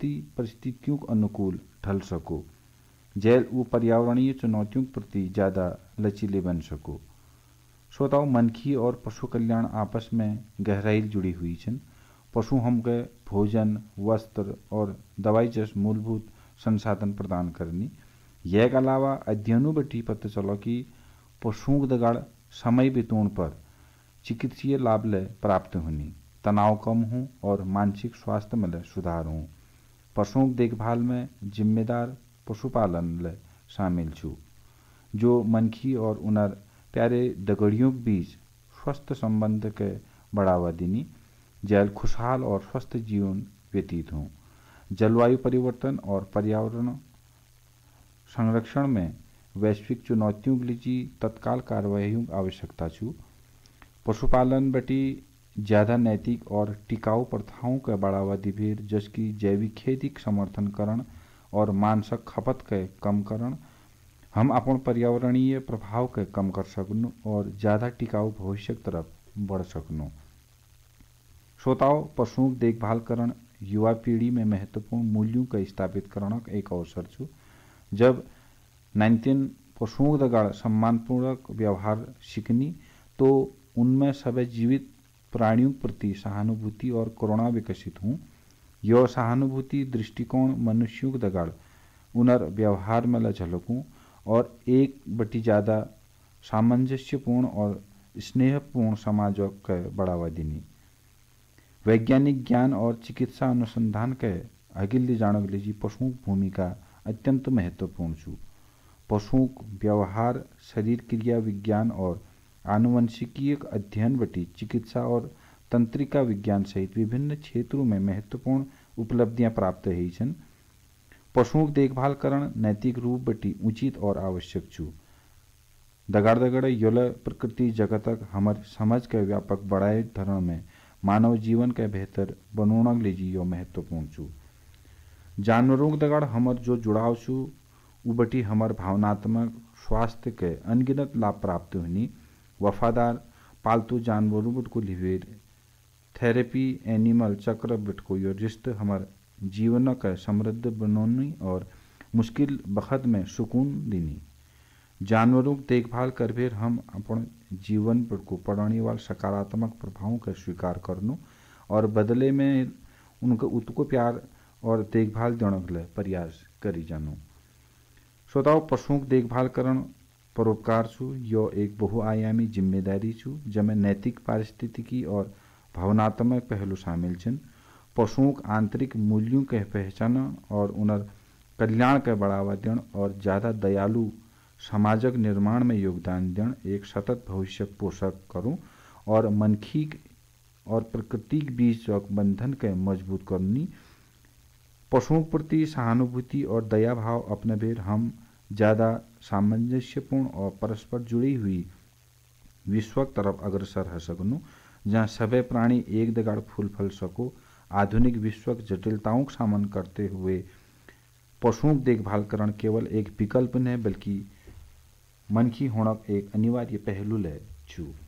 परिस्थितियों के अनुकूल ढल सको, जैल वो पर्यावरणीय चुनौतियों के प्रति ज़्यादा लचीले बन सको। श्रोताओं, मनखी और पशु कल्याण आपस में गहराई जुड़ी हुई छन। पशु हमके भोजन, वस्त्र और दवाई जैसे मूलभूत संसाधन प्रदान करनी। यह के अलावा अध्ययनों बटी पता चलो कि पशुओं दगाड़ समय बितोण पर चिकित्सीय लाभ ले प्राप्त होनी, तनाव कम हो और मानसिक स्वास्थ्य में सुधार हो। पशुओं की देखभाल में जिम्मेदार पशुपालन ले शामिल छू, जो मनखी और उनर प्यारे दगड़ियों के बीच स्वस्थ संबंध के बढ़ावा देनी, जैल खुशहाल और स्वस्थ जीवन व्यतीत हों। जलवायु परिवर्तन और पर्यावरण संरक्षण में वैश्विक चुनौतियों के लिए तत्काल कार्रवाइयों की आवश्यकता छू। पशुपालन बटी ज़्यादा नैतिक और टिकाऊ प्रथाओं का बढ़ावा दिभेर, जबकि जैविक खेती के समर्थन करण और मांसक खपत के कम करण हम अपन पर्यावरणीय प्रभाव के कम कर सकनो और ज़्यादा टिकाऊ भविष्य की तरफ बढ़ सकनो। श्रोताओं, पशुओं की देखभाल करण युवा पीढ़ी में महत्वपूर्ण मूल्यों का स्थापित करने का एक अवसर छू। जब 19 पशुओं दगाड़ सम्मानपूर्वक व्यवहार सीखनी तो उनमें सभी जीवित प्राणियों के प्रति सहानुभूति और करुणा विकसित हों। यह सहानुभूति दृष्टिकोण मनुष्यों के दगाड़ उनर व्यवहार में झलकूं और एक बटी ज़्यादा सामंजस्यपूर्ण और स्नेहपूर्ण समाज के बढ़ावा देनी। वैज्ञानिक ज्ञान और चिकित्सा अनुसंधान के आगे ले जाने के लिए पशुओं की भूमिका अत्यंत महत्वपूर्ण छू। पशुओं का व्यवहार, शरीर क्रिया विज्ञान और आनुवंशिकीय अध्ययन बटी चिकित्सा और तंत्रिका विज्ञान सहित विभिन्न क्षेत्रों में महत्वपूर्ण उपलब्धियां प्राप्त हुई छन। पशुओं की देखभाल करण नैतिक रूप बटी उचित और आवश्यक छू। दगाड़ दगड़ योल प्रकृति जगतक हमार समझ के व्यापक बढ़ाए धरण में मानव जीवन के बेहतर बनोना ले यो महत्वपूर्ण छू। जानवरों के दगाड़ हमार जो जुड़ाव छू उ बटी हमार भावनात्मक स्वास्थ्य के अनगिनत लाभ प्राप्त होनी। वफादार पालतू जानवरों बट को लिवेर थेरेपी एनिमल चक्र बट को यो रिश्ते हमार जीवन का समृद्ध बनोनी और मुश्किल वक्त में सुकून देनी। जानवरों की देखभाल कर भेर हम अपन जीवन पर को पड़ने वाले सकारात्मक प्रभावों का स्वीकार करनो और बदले में उनका उतको प्यार और देखभाल देने के लिए प्रयास करी जानो। श्रोताओं, पशुओं की देखभाल करण परोपकार छू। यो एक बहुआयामी जिम्मेदारी छू, जमें नैतिक, पारिस्थितिकी और भावनात्मक पहलू शामिल छन। पशुओं के आंतरिक मूल्यों के पहचान और उनर कल्याण के बढ़ावा देण और ज़्यादा दयालु समाजक निर्माण में योगदान देण एक सतत भविष्य पोषक करूं और मनखी और प्रकृति के बीच बंधन के मजबूत करनी। पशुओं के प्रति सहानुभूति और दया भाव अपने बेर हम ज़्यादा सामंजस्यपूर्ण और परस्पर जुड़ी हुई विश्व की तरफ अग्रसर हो सकनो, जहाँ सभी प्राणी एक दगाड़ फूल फल सको। आधुनिक विश्व की जटिलताओं का सामना करते हुए पशुओं की देखभाल करण केवल एक विकल्प नहीं बल्कि मनखी होना एक अनिवार्य पहलू ले छू।